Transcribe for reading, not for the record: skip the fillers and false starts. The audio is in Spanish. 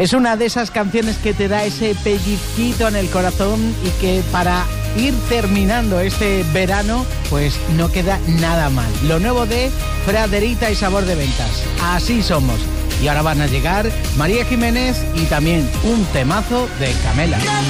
Es una de esas canciones que te da ese pellizquito en el corazón y que para ir terminando este verano, pues no queda nada mal. Lo nuevo de Fraderita y Sabor de Ventas. Así somos. Y ahora van a llegar María Jiménez y también un temazo de Camela.